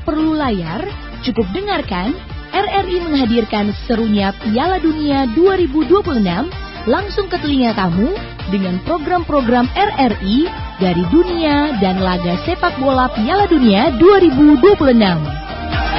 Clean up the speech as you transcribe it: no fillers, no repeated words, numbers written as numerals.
Tak perlu layar, cukup dengarkan RRI menghadirkan serunya Piala Dunia 2026 langsung ke telinga kamu dengan program-program RRI dari dunia dan laga sepak bola Piala Dunia 2026.